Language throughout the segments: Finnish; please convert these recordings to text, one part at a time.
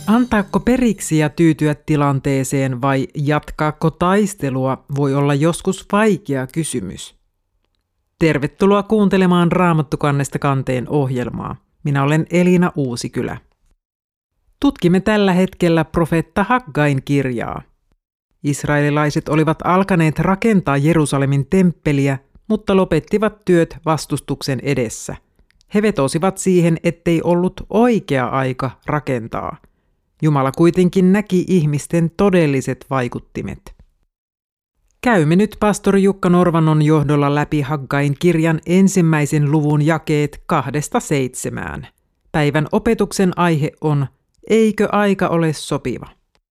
Antaako periksi ja tyytyä tilanteeseen vai jatkaako taistelua voi olla joskus vaikea kysymys. Tervetuloa kuuntelemaan Raamattu kannesta kanteen ohjelmaa. Minä olen Elina Uusikylä. Tutkimme tällä hetkellä profeetta Haggain kirjaa. Israelilaiset olivat alkaneet rakentaa Jerusalemin temppeliä, mutta lopettivat työt vastustuksen edessä. He vetosivat siihen, ettei ollut oikea aika rakentaa. Jumala kuitenkin näki ihmisten todelliset vaikuttimet. Käymme nyt pastori Jukka Norvannon johdolla läpi Haggain kirjan ensimmäisen luvun jakeet 2-7. Päivän opetuksen aihe on, eikö aika ole sopiva?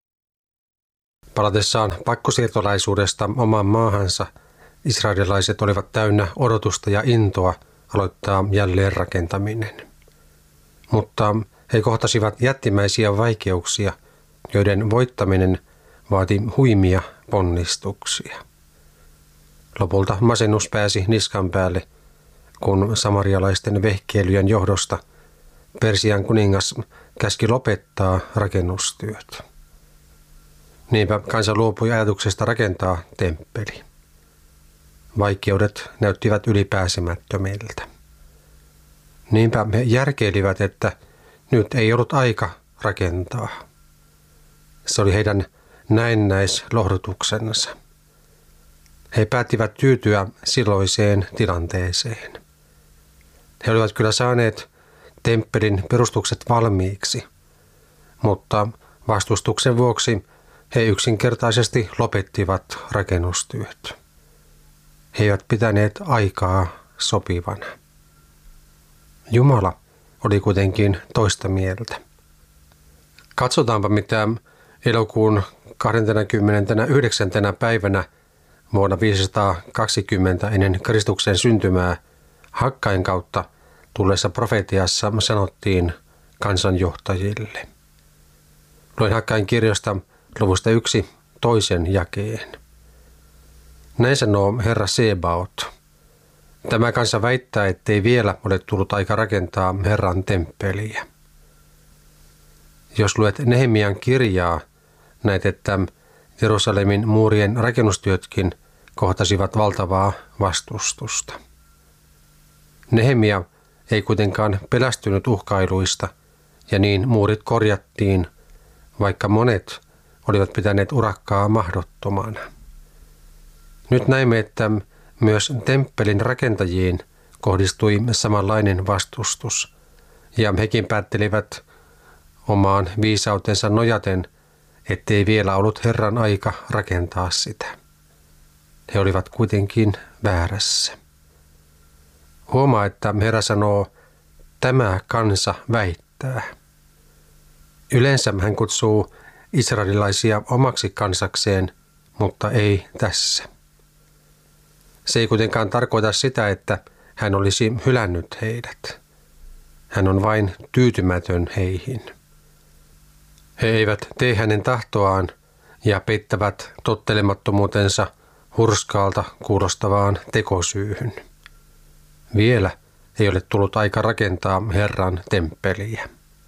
Palatessaan pakkosiirtolaisuudesta omaan maahansa, israelilaiset olivat täynnä odotusta ja intoa aloittaa jälleen rakentaminen. Mutta he kohtasivat jättimäisiä vaikeuksia, joiden voittaminen vaati huimia ponnistuksia. Lopulta masennus pääsi niskan päälle, kun samarialaisten vehkeilyjen johdosta Persian kuningas käski lopettaa rakennustyöt. Niinpä kansa luopui ajatuksesta rakentaa temppeli. Vaikeudet näyttivät ylipääsemättömiltä. Niinpä he järkeilivät, että nyt ei ollut aika rakentaa. Se oli heidän näennäislohdutuksensa. He päättivät tyytyä silloiseen tilanteeseen. He olivat kyllä saaneet temppelin perustukset valmiiksi, mutta vastustuksen vuoksi he yksinkertaisesti lopettivat rakennustyöt. He eivät pitäneet aikaa sopivana. Jumala oli kuitenkin toista mieltä. Katsotaanpa, mitä elokuun 29. päivänä vuonna 520 ennen Kristuksen syntymää Haggain kautta tulleessa profetiassa sanottiin kansanjohtajille. Luen Haggain kirjasta luvusta 1 toisen jakeen. Näin sanoo Herra Sebaot. Tämä kansa väittää, ettei vielä ole tullut aika rakentaa Herran temppeliä. Jos luet Nehemian kirjaa, näet, että Jerusalemin muurien rakennustyötkin kohtasivat valtavaa vastustusta. Nehemia ei kuitenkaan pelästynyt uhkailuista, ja niin muurit korjattiin, vaikka monet olivat pitäneet urakkaa mahdottomana. Nyt näemme, että myös temppelin rakentajiin kohdistui samanlainen vastustus, ja hekin päättelivät omaan viisautensa nojaten, ettei vielä ollut Herran aika rakentaa sitä. He olivat kuitenkin väärässä. Huomaa, että Herra sanoo, tämä kansa väittää. Yleensä hän kutsuu israelilaisia omaksi kansakseen, mutta ei tässä. Se ei kuitenkaan tarkoita sitä, että hän olisi hylännyt heidät. Hän on vain tyytymätön heihin. He eivät tee hänen tahtoaan ja peittävät tottelemattomuutensa hurskaalta kuulostavaan tekosyyhyn. Vielä ei ole tullut aika rakentaa Herran temppeliä.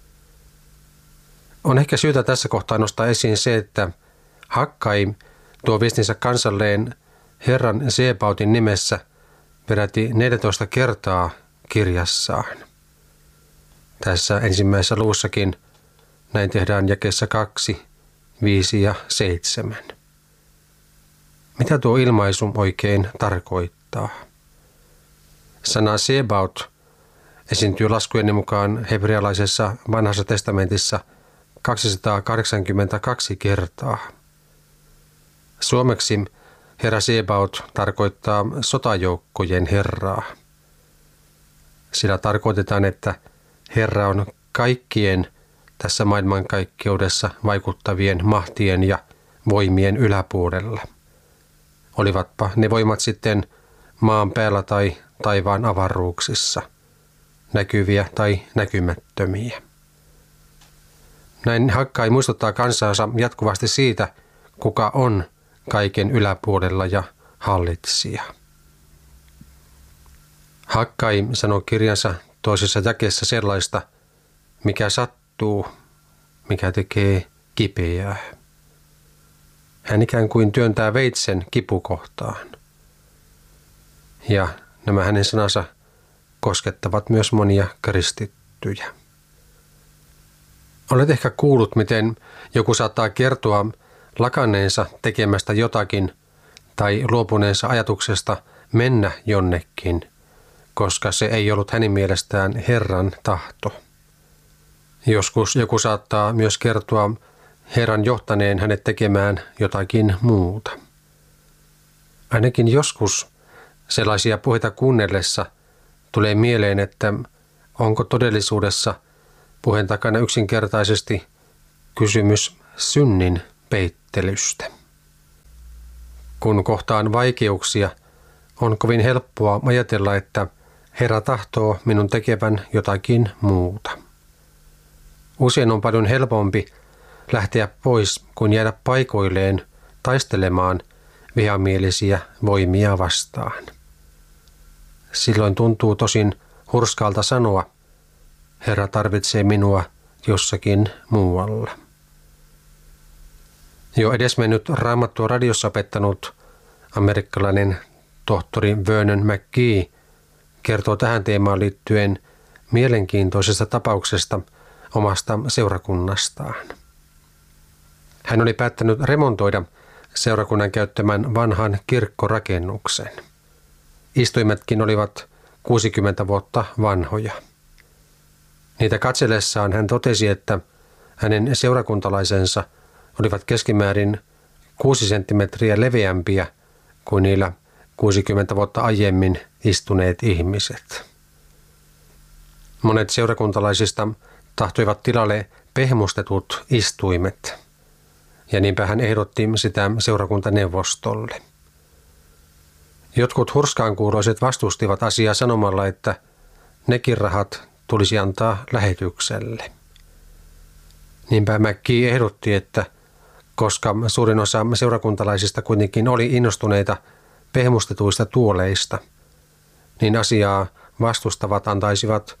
On ehkä syytä tässä kohtaa nostaa esiin se, että Haggai tuo viestinsä kansalleen Herran Sebautin nimessä peräti 14 kertaa kirjassaan. Tässä ensimmäisessä luvussakin näin tehdään jakeessa 2, 5 ja 7. Mitä tuo ilmaisu oikein tarkoittaa? Sana Sebaot esiintyy laskujeni mukaan hebrealaisessa vanhassa testamentissa 282 kertaa. Suomeksi Herra Sebaot tarkoittaa sotajoukkojen Herraa. Sillä tarkoitetaan, että Herra on kaikkien tässä maailmankaikkeudessa vaikuttavien mahtien ja voimien yläpuolella. Olivatpa ne voimat sitten maan päällä tai taivaan avaruuksissa, näkyviä tai näkymättömiä. Näin Haggai muistuttaa kansansa jatkuvasti siitä, kuka on kaiken yläpuolella ja hallitsija. Haggai sanoo kirjansa toisessa jakeessa sellaista, mikä sattuu, mikä tekee kipeää. Hän ikään kuin työntää veitsen kipukohtaan. Ja nämä hänen sanansa koskettavat myös monia kristittyjä. Olet ehkä kuullut, miten joku saattaa kertoa lakanneensa tekemästä jotakin tai luopuneensa ajatuksesta mennä jonnekin, koska se ei ollut hänen mielestään Herran tahto. Joskus joku saattaa myös kertoa Herran johtaneen hänet tekemään jotakin muuta. Ainakin joskus sellaisia puheita kuunnellessa tulee mieleen, että onko todellisuudessa puheen takana yksinkertaisesti kysymys synnin peittelystä. Kun kohtaan vaikeuksia, on kovin helppoa ajatella, että Herra tahtoo minun tekevän jotakin muuta. Usein on paljon helpompi lähteä pois kuin jäädä paikoilleen taistelemaan vihamielisiä voimia vastaan. Silloin tuntuu tosin hurskalta sanoa, Herra tarvitsee minua jossakin muualla. Jo edesmennyt Raamattua radiossa opettanut amerikkalainen tohtori Vernon McGee kertoo tähän teemaan liittyen mielenkiintoisesta tapauksesta omasta seurakunnastaan. Hän oli päättänyt remontoida seurakunnan käyttämän vanhan kirkkorakennuksen. Istuimetkin olivat 60 vuotta vanhoja. Niitä katsellessaan hän totesi, että hänen seurakuntalaisensa olivat keskimäärin 6 senttimetriä leveämpiä kuin niillä 60 vuotta aiemmin istuneet ihmiset. Monet seurakuntalaisista tahtoivat tilalle pehmustetut istuimet, ja niinpä hän ehdotti sitä seurakuntaneuvostolle. Jotkut hurskaankuuloiset vastustivat asiaa sanomalla, että nekin rahat tulisi antaa lähetykselle. Niinpä McGee ehdotti, että koska suurin osa seurakuntalaisista kuitenkin oli innostuneita pehmustetuista tuoleista, niin asiaa vastustavat antaisivat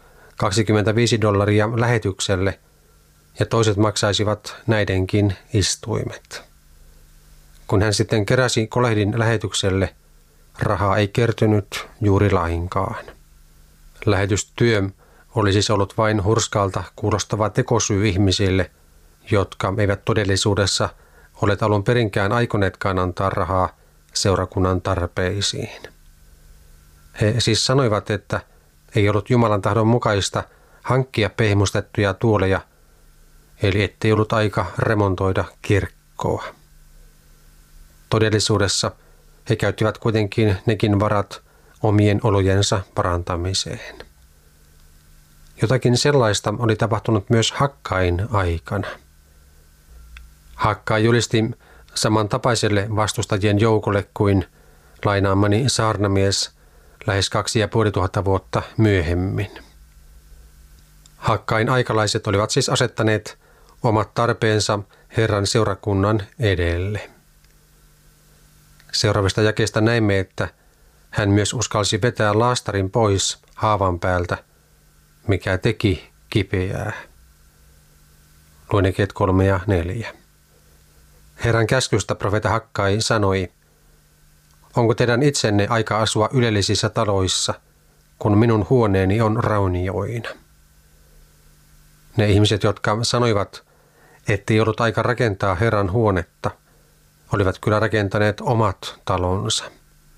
$25 lähetykselle ja toiset maksaisivat näidenkin istuimet. Kun hän sitten keräsi kolehdin lähetykselle, rahaa ei kertynyt juuri lainkaan. Lähetystyö oli siis ollut vain hurskalta kuulostava tekosyy ihmisille, jotka eivät todellisuudessa ole alun perinkään aikoneetkaan antaa rahaa seurakunnan tarpeisiin. He siis sanoivat, että ei ollut Jumalan tahdon mukaista hankkia pehmustettuja tuoleja, eli ettei ollut aika remontoida kirkkoa. Todellisuudessa he käyttivät kuitenkin nekin varat omien olojensa parantamiseen. Jotakin sellaista oli tapahtunut myös Hakkain aikana. Hakkai julisti samantapaiselle vastustajien joukolle kuin lainaamani saarnamies lähes 2500 vuotta myöhemmin. Hakkain aikalaiset olivat siis asettaneet omat tarpeensa Herran seurakunnan edelle. Seuraavista jakeista näimme, että hän myös uskalsi vetää laastarin pois haavan päältä, mikä teki kipeää. Luen jakeet 3 ja 4. Herran käskystä profeetta Hakkai sanoi, onko teidän itsenne aika asua ylellisissä taloissa, kun minun huoneeni on raunioina? Ne ihmiset, jotka sanoivat, ettei ollut aika rakentaa Herran huonetta, olivat kyllä rakentaneet omat talonsa.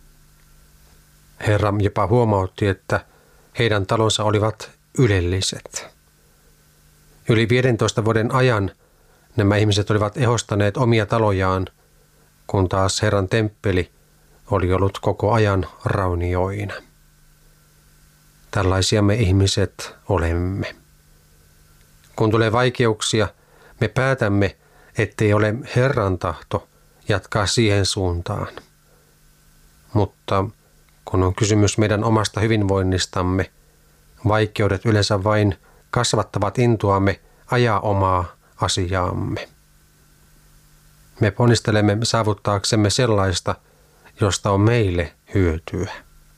Herra jopa huomautti, että heidän talonsa olivat ylelliset. Yli 15 vuoden ajan nämä ihmiset olivat ehostaneet omia talojaan, kun taas Herran temppeli oli ollut koko ajan raunioina. Tällaisia me ihmiset olemme. Kun tulee vaikeuksia, me päätämme, ettei ole Herran tahto jatkaa siihen suuntaan. Mutta kun on kysymys meidän omasta hyvinvoinnistamme, vaikeudet yleensä vain kasvattavat intoamme ajaa omaa asiaamme. Me ponnistelemme saavuttaaksemme sellaista, josta on meille hyötyä.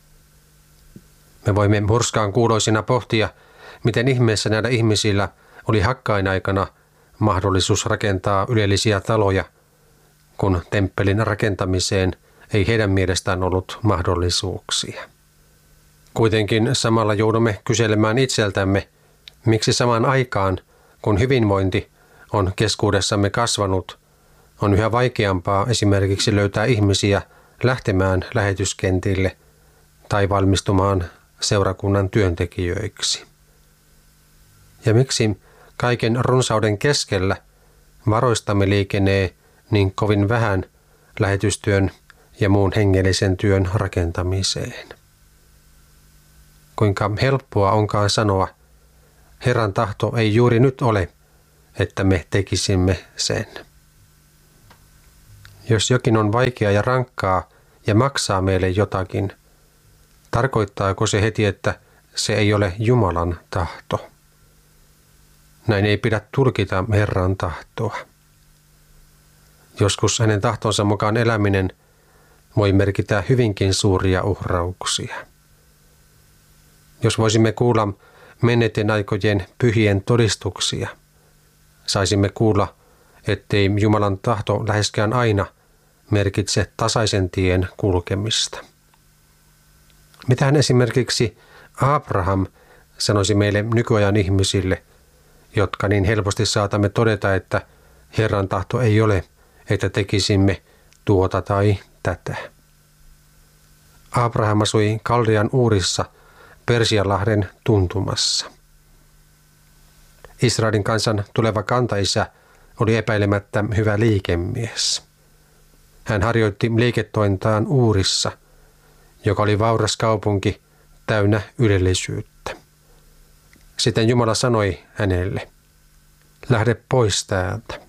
Me voimme hurskaan kuuloisina pohtia, miten ihmeessä näillä ihmisillä oli Hakkain aikana mahdollisuus rakentaa ylellisiä taloja, kun temppelin rakentamiseen ei heidän mielestään ollut mahdollisuuksia. Kuitenkin samalla joudumme kyselemään itseltämme, miksi samaan aikaan, kun hyvinvointi on keskuudessamme kasvanut, on yhä vaikeampaa esimerkiksi löytää ihmisiä lähtemään lähetyskentille tai valmistumaan seurakunnan työntekijöiksi. Ja miksi kaiken runsauden keskellä varoistamme liikenee niin kovin vähän lähetystyön ja muun hengellisen työn rakentamiseen? Kuinka helppoa onkaan sanoa, Herran tahto ei juuri nyt ole, että me tekisimme sen. Jos jokin on vaikeaa ja rankkaa ja maksaa meille jotakin, tarkoittaako se heti, että se ei ole Jumalan tahto? Näin ei pidä tulkita Herran tahtoa. Joskus hänen tahtonsa mukaan eläminen voi merkitä hyvinkin suuria uhrauksia. Jos voisimme kuulla menneiden aikojen pyhien todistuksia, saisimme kuulla, ettei Jumalan tahto läheskään aina merkitse tasaisen tien kulkemista. Mitähän esimerkiksi Abraham sanoisi meille nykyajan ihmisille, jotka niin helposti saatamme todeta, että Herran tahto ei ole, että tekisimme tuota tai tätä. Abraham asui Kaldean Uurissa Persianlahden tuntumassa. Israelin kansan tuleva kantaisä oli epäilemättä hyvä liikemies. Hän harjoitti liiketointaan Uurissa, joka oli vauras kaupunki täynnä ylellisyyttä. Sitten Jumala sanoi hänelle, lähde pois täältä.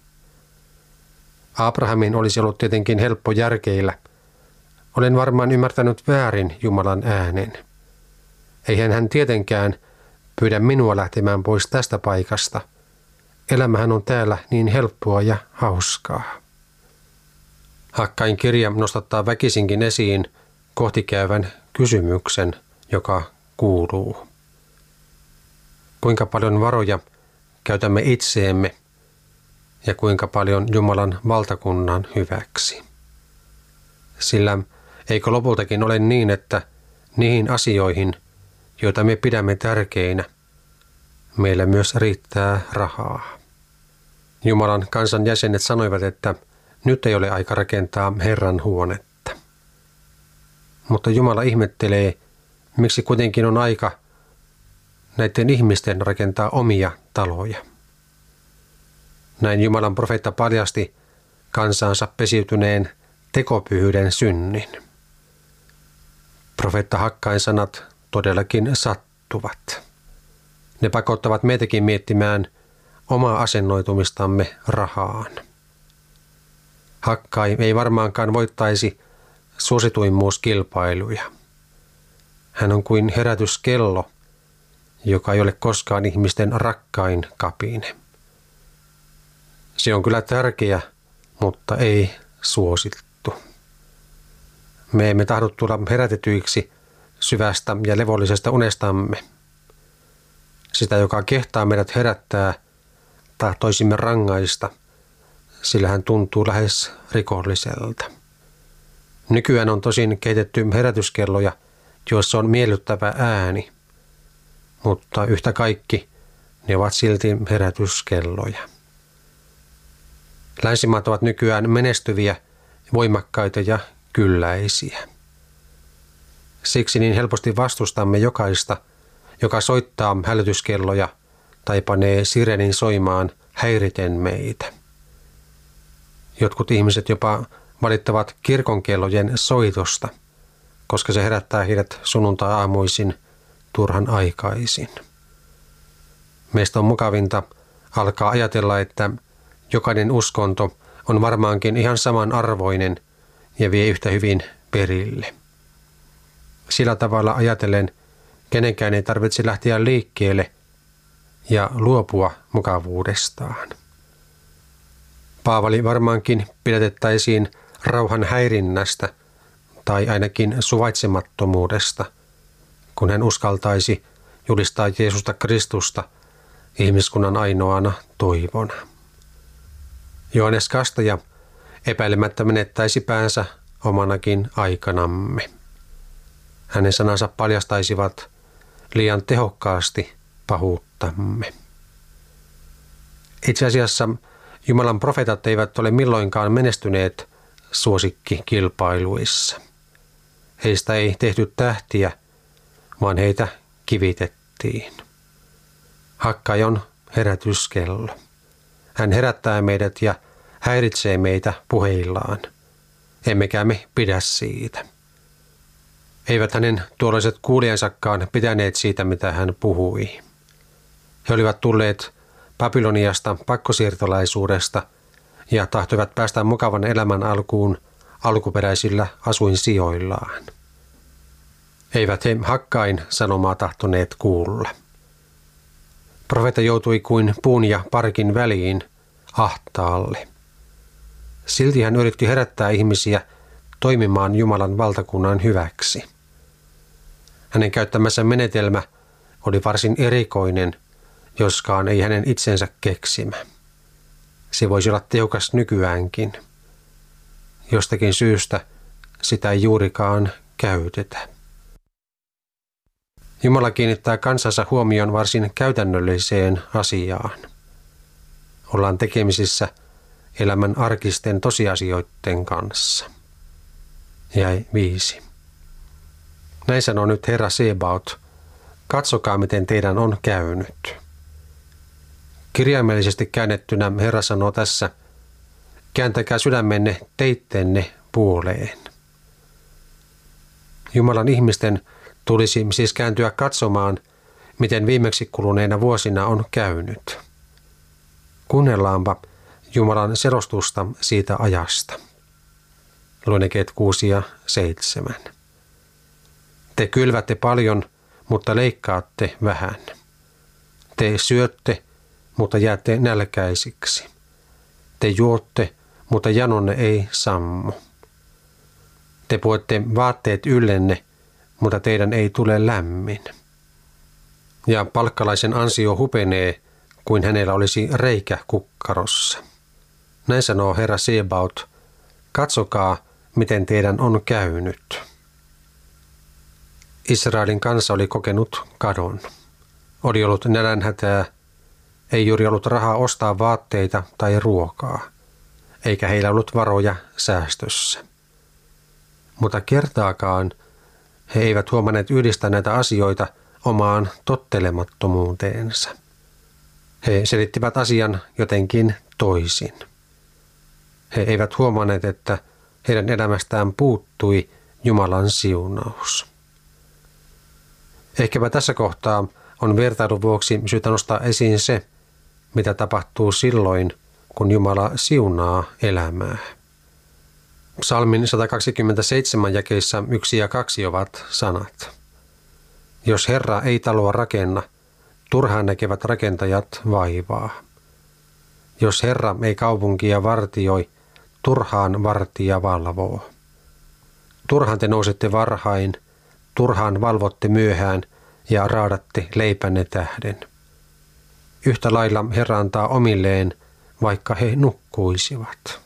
Abrahamin olisi ollut tietenkin helppo järkeillä. Olen varmaan ymmärtänyt väärin Jumalan äänen. Eihän hän tietenkään pyydä minua lähtemään pois tästä paikasta. Elämähän on täällä niin helppoa ja hauskaa. Hakkain kirja nostattaa väkisinkin esiin kohtikäyvän kysymyksen, joka kuuluu. Kuinka paljon varoja käytämme itseemme ja kuinka paljon Jumalan valtakunnan hyväksi? Sillä eikö lopultakin ole niin, että niihin asioihin, joita me pidämme tärkeinä, meillä myös riittää rahaa. Jumalan kansan jäsenet sanoivat, että nyt ei ole aika rakentaa Herran huonetta. Mutta Jumala ihmettelee, miksi kuitenkin on aika näiden ihmisten rakentaa omia taloja. Näin Jumalan profeetta paljasti kansansa pesiytyneen tekopyhyyden synnin. Profeetta Hakkain sanat todellakin sattuvat. Ne pakottavat meitäkin miettimään omaa asennoitumistamme rahaan. Hakkai ei varmaankaan voittaisi suosituimmuuskilpailuja. Hän on kuin herätyskello, joka ei ole koskaan ihmisten rakkain kapine. Se on kyllä tärkeä, mutta ei suosittu. Me emme tahdo tulla herätetyiksi syvästä ja levollisesta unestamme. Sitä, joka kehtaa meidät herättää, tahtoisimme rangaista, sillä hän tuntuu lähes rikolliselta. Nykyään on tosin kehitetty herätyskelloja, joissa on miellyttävä ääni, mutta yhtä kaikki ne ovat silti herätyskelloja. Länsimaat ovat nykyään menestyviä, voimakkaita ja kylläisiä. Siksi niin helposti vastustamme jokaista, joka soittaa hälytyskelloja tai panee sirenin soimaan häiriten meitä. Jotkut ihmiset jopa valittavat kirkonkellojen soitosta, koska se herättää heidät sunnuntai-aamuisin turhan aikaisin. Meistä on mukavinta alkaa ajatella, että jokainen uskonto on varmaankin ihan samanarvoinen ja vie yhtä hyvin perille. Sillä tavalla ajatellen kenenkään ei tarvitse lähteä liikkeelle ja luopua mukavuudestaan. Paavali varmaankin pidätettäisiin rauhan häirinnästä tai ainakin suvaitsemattomuudesta, kun hän uskaltaisi julistaa Jeesusta Kristusta ihmiskunnan ainoana toivona. Johannes Kastaja epäilemättä menettäisi päänsä omanakin aikanamme. Hänen sanansa paljastaisivat liian tehokkaasti pahuuttamme. Itse asiassa Jumalan profeetat eivät ole milloinkaan menestyneet suosikkikilpailuissa. Heistä ei tehty tähtiä, vaan heitä kivitettiin. Hakkai on herätyskello. Hän herättää meidät ja häiritsee meitä puheillaan. Emmekä me pidä siitä. Eivät hänen tuolliset kuulijansakaan pitäneet siitä, mitä hän puhui. He olivat tulleet Babyloniasta pakkosiirtolaisuudesta ja tahtoivat päästä mukavan elämän alkuun alkuperäisillä asuinsijoillaan. Eivät he Hakkain sanomaa tahtoneet kuulla. Profeetta joutui kuin puun ja parkin väliin ahtaalle. Silti hän yritti herättää ihmisiä toimimaan Jumalan valtakunnan hyväksi. Hänen käyttämänsä menetelmä oli varsin erikoinen, joskaan ei hänen itsensä keksimä. Se voisi olla tehokas nykyäänkin. Jostakin syystä sitä ei juurikaan käytetä. Jumala kiinnittää kansansa huomion varsin käytännölliseen asiaan. Ollaan tekemisissä elämän arkisten tosiasioiden kanssa. Jäi 5. Näin sanoo nyt Herra Sebaot, katsokaa miten teidän on käynyt. Kirjaimellisesti käännettynä Herra sanoo tässä, kääntäkää sydämenne teittenne puoleen. Jumalan ihmisten tulisi siis kääntyä katsomaan, miten viimeksi kuluneina vuosina on käynyt. Kuunnellaanpa Jumalan selostusta siitä ajasta. Luen jakeet 6 ja 7. Te kylvätte paljon, mutta leikkaatte vähän. Te syötte, mutta jäätte nälkäisiksi. Te juotte, mutta janonne ei sammu. Te puette vaatteet yllenne, mutta teidän ei tule lämmin. Ja palkkalaisen ansio hupenee, kuin hänellä olisi reikä kukkarossa. Näin sanoo Herra Sebaot, katsokaa, miten teidän on käynyt. Israelin kansa oli kokenut kadon. Oli ollut nälänhätää, ei juuri ollut rahaa ostaa vaatteita tai ruokaa, eikä heillä ollut varoja säästössä. Mutta kertaakaan he eivät huomanneet yhdistää näitä asioita omaan tottelemattomuuteensa. He selittivät asian jotenkin toisin. He eivät huomanneet, että heidän elämästään puuttui Jumalan siunaus. Ehkäpä tässä kohtaa on vertailun vuoksi syytä nostaa esiin se, mitä tapahtuu silloin, kun Jumala siunaa elämää. Psalmin 127 jakeissa 1 ja 2 ovat sanat. Jos Herra ei taloa rakenna, turhaan näkevät rakentajat vaivaa. Jos Herra ei kaupunkia vartioi, turhaan vartija valvoo. Turhaan te nousette varhain, turhaan valvotte myöhään ja raadatte leipänne tähden. Yhtä lailla Herra antaa omilleen, vaikka he nukkuisivat.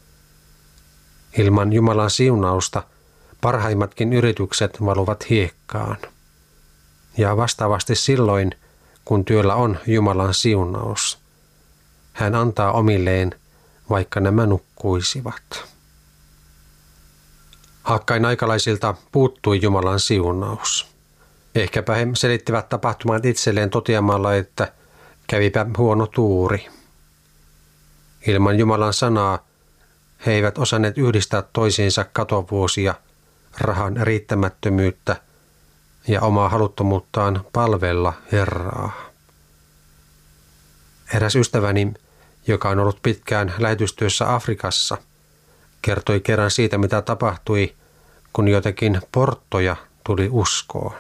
Ilman Jumalan siunausta parhaimmatkin yritykset valuvat hiekkaan. Ja vastaavasti silloin, kun työllä on Jumalan siunaus, hän antaa omilleen, vaikka nämä nukkuisivat. Hakkain aikalaisilta puuttui Jumalan siunaus. Ehkäpä he selittivät tapahtumat itselleen toteamalla, että kävipä huono tuuri. Ilman Jumalan sanaa he eivät osanneet yhdistää toisiinsa katovuosia, rahan riittämättömyyttä ja omaa haluttomuuttaan palvella Herraa. Eräs ystäväni, joka on ollut pitkään lähetystyössä Afrikassa, kertoi kerran siitä, mitä tapahtui, kun jotakin porttoja tuli uskoon.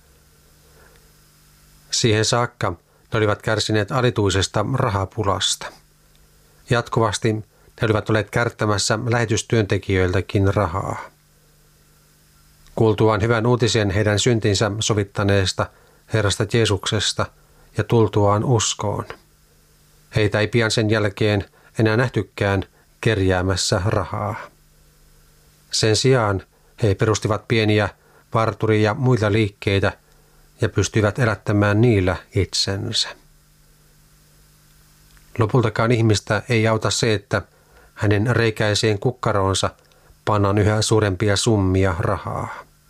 Siihen saakka ne olivat kärsineet alituisesta rahapulasta. Jatkuvasti he olivat olleet kärttämässä lähetystyöntekijöiltäkin rahaa. Kuultuaan hyvän uutisen heidän syntinsä sovittaneesta Herrasta Jeesuksesta ja tultuaan uskoon. Heitä ei pian sen jälkeen enää nähtykään kerjäämässä rahaa. Sen sijaan he perustivat pieniä parturi- ja muita liikkeitä ja pystyivät elättämään niillä itsensä. Lopultakaan ihmistä ei auta se, että hänen reikäiseen kukkaroonsa pannaan yhä suurempia summia rahaa.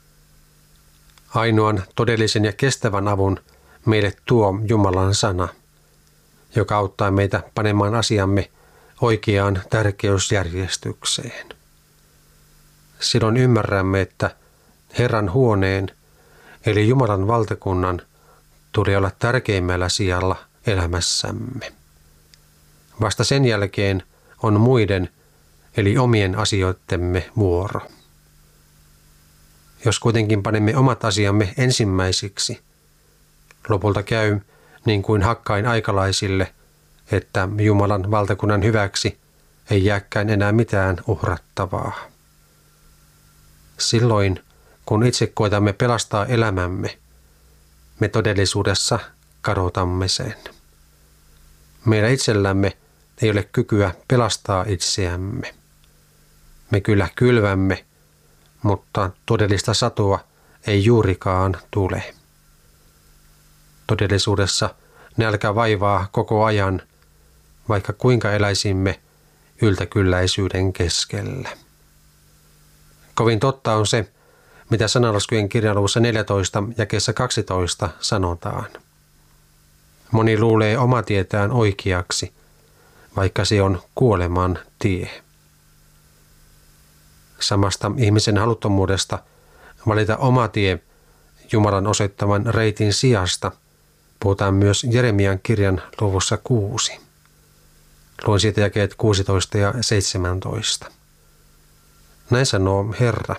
Ainoan todellisen ja kestävän avun meille tuo Jumalan sana, joka auttaa meitä panemaan asiamme oikeaan tärkeysjärjestykseen. Silloin ymmärrämme, että Herran huoneen eli Jumalan valtakunnan tulee olla tärkeimmällä sijalla elämässämme. Vasta sen jälkeen on muiden eli omien asioittemme vuoro. Jos kuitenkin panemme omat asiamme ensimmäisiksi, lopulta käy niin kuin Hakkain aikalaisille, että Jumalan valtakunnan hyväksi ei jääkään enää mitään uhrattavaa. Silloin, kun itse koetamme pelastaa elämämme, me todellisuudessa kadotamme sen. Meillä itsellämme ei ole kykyä pelastaa itseämme. Me kyllä kylvämme, mutta todellista satoa ei juurikaan tule. Todellisuudessa nälkä vaivaa koko ajan, vaikka kuinka eläisimme yltäkylläisyyden keskellä. Kovin totta on se, mitä Sananlaskujen kirjan luvussa 14 jakeessa 12 sanotaan. Moni luulee oma tietään oikeaksi, vaikka se on kuoleman tie. Samasta ihmisen haluttomuudesta valita oma tie Jumalan osoittaman reitin sijasta puhutaan myös Jeremian kirjan luvussa 6. Luen siitä jakeet 16 ja 17. Näin sanoo Herra.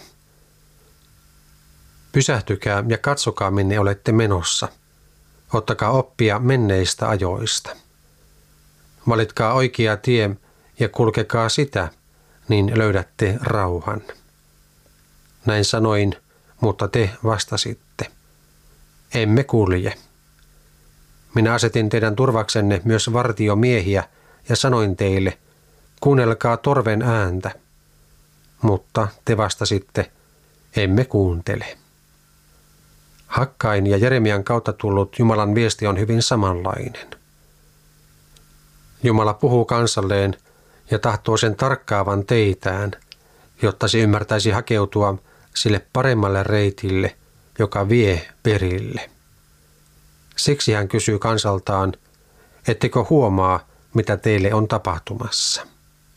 Pysähtykää ja katsokaa, minne olette menossa. Ottakaa oppia menneistä ajoista. Valitkaa oikea tie ja kulkekaa sitä, niin löydätte rauhan. Näin sanoin, mutta te vastasitte. Emme kulje. Minä asetin teidän turvaksenne myös vartiomiehiä ja sanoin teille, kuunnelkaa torven ääntä. Mutta te vastasitte, emme kuuntele. Hakkain ja Jeremian kautta tullut Jumalan viesti on hyvin samanlainen. Jumala puhuu kansalleen ja tahtoo sen tarkkaavan teitään, jotta se ymmärtäisi hakeutua sille paremmalle reitille, joka vie perille. Siksi hän kysyy kansaltaan, ettekö huomaa, mitä teille on tapahtumassa.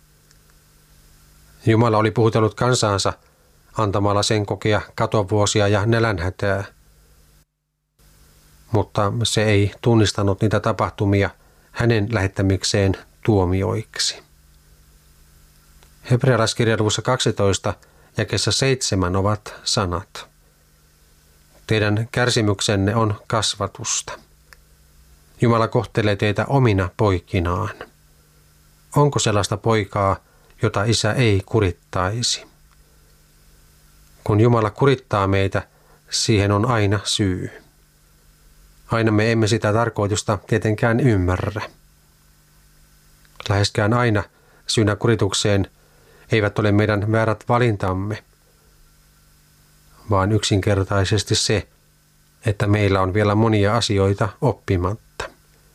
Jumala oli puhutellut kansaansa antamalla sen kokea katovuosia ja nälänhätää, mutta se ei tunnistanut niitä tapahtumia hänen lähettämikseen tuomioiksi. Hebrealaiskirjan luvussa 12 jakeessa 7 ovat sanat. Teidän kärsimyksenne on kasvatusta. Jumala kohtelee teitä omina poikinaan. Onko sellaista poikaa, jota isä ei kurittaisi? Kun Jumala kurittaa meitä, siihen on aina syy. Aina me emme sitä tarkoitusta tietenkään ymmärrä. Läheskään aina syynä kuritukseen eivät ole meidän väärät valintamme, vaan yksinkertaisesti se, että meillä on vielä monia asioita oppimatta.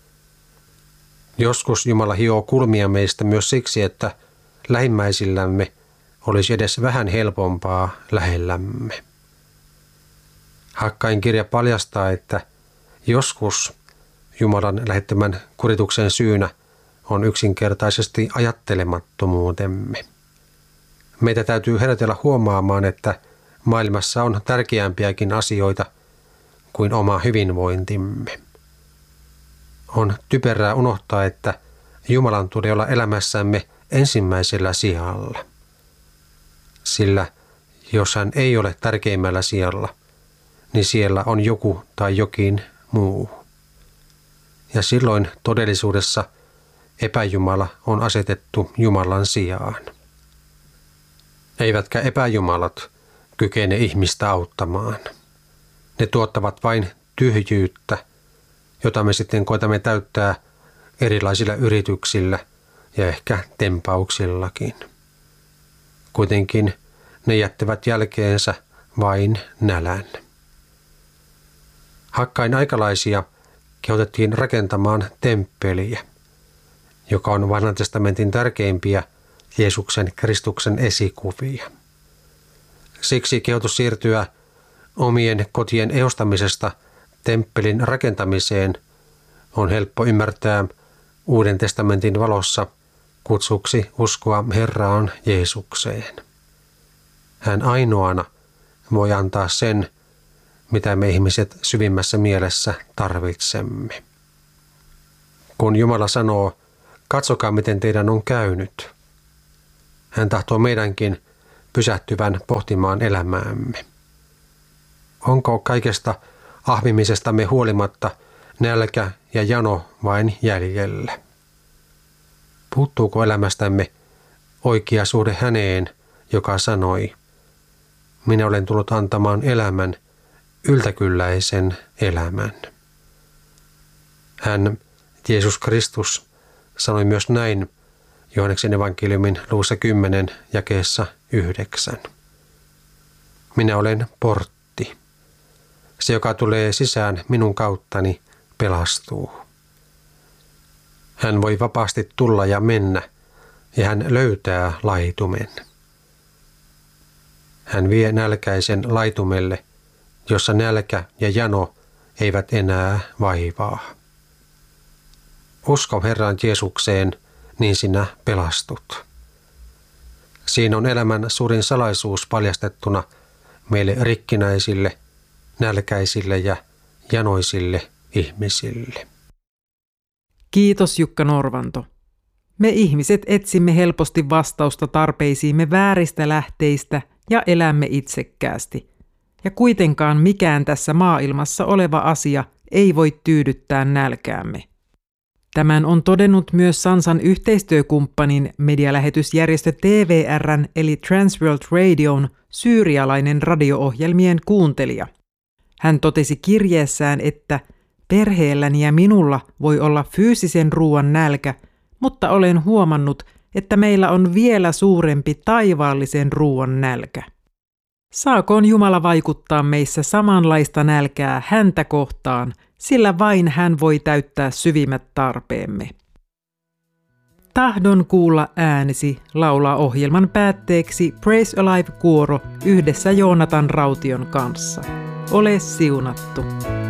Joskus Jumala hioo kulmia meistä myös siksi, että lähimmäisillämme olisi edes vähän helpompaa lähellämme. Hakkain kirja paljastaa, että joskus Jumalan lähettämän kurituksen syynä on yksinkertaisesti ajattelemattomuutemme. Meitä täytyy herätellä huomaamaan, että maailmassa on tärkeämpiäkin asioita kuin oma hyvinvointimme. On typerää unohtaa, että Jumalan tulee olla elämässämme ensimmäisellä sijalla. Sillä jos hän ei ole tärkeimmällä sijalla, niin siellä on joku tai jokin muu. Ja silloin todellisuudessa epäjumala on asetettu Jumalan sijaan. Eivätkä epäjumalat kykene ihmistä auttamaan. Ne tuottavat vain tyhjyyttä, jota me sitten koetamme täyttää erilaisilla yrityksillä ja ehkä tempauksillakin. Kuitenkin ne jättivät jälkeensä vain nälän. Hakkain aikalaisia kehotettiin rakentamaan temppeliä, joka on Vanhan testamentin tärkeimpiä Jeesuksen Kristuksen esikuvia. Siksi kehotus siirtyä omien kotien ehostamisesta temppelin rakentamiseen on helppo ymmärtää Uuden testamentin valossa kutsuksi uskoa Herraan Jeesukseen. Hän ainoana voi antaa sen, mitä me ihmiset syvimmässä mielessä tarvitsemme. Kun Jumala sanoo, katsokaa miten teidän on käynyt, hän tahtoo meidänkin pysähtyvän pohtimaan elämäämme. Onko kaikesta ahmimisestamme huolimatta nälkä ja jano vain jäljellä? Puuttuuko elämästämme oikea suhde häneen, joka sanoi, minä olen tullut antamaan elämän, yltäkylläisen elämän. Hän, Jeesus Kristus, sanoi myös näin Johanneksen evankeliumin luvussa 10 jakeessa 9. Minä olen portti. Se, joka tulee sisään minun kauttani, pelastuu. Hän voi vapaasti tulla ja mennä, ja hän löytää laitumen. Hän vie nälkäisen laitumelle, jossa nälkä ja jano eivät enää vaivaa. Usko Herran Jeesukseen, niin sinä pelastut. Siinä on elämän suurin salaisuus paljastettuna meille rikkinäisille, nälkäisille ja janoisille ihmisille. Kiitos Jukka Norvanto. Me ihmiset etsimme helposti vastausta tarpeisiimme vääristä lähteistä ja elämme itsekkäästi. Ja kuitenkaan mikään tässä maailmassa oleva asia ei voi tyydyttää nälkäämme. Tämän on todennut myös Sansan yhteistyökumppanin medialähetysjärjestö TVR:n eli Transworld Radion syyrialainen radio-ohjelmien kuuntelija. Hän totesi kirjeessään, että perheelläni ja minulla voi olla fyysisen ruoan nälkä, mutta olen huomannut, että meillä on vielä suurempi taivaallisen ruoan nälkä. Saakoon Jumala vaikuttaa meissä samanlaista nälkää häntä kohtaan, sillä vain hän voi täyttää syvimmät tarpeemme. Tahdon kuulla äänesi laulaa ohjelman päätteeksi Praise Alive-kuoro yhdessä Joonatan Raution kanssa. Ole siunattu.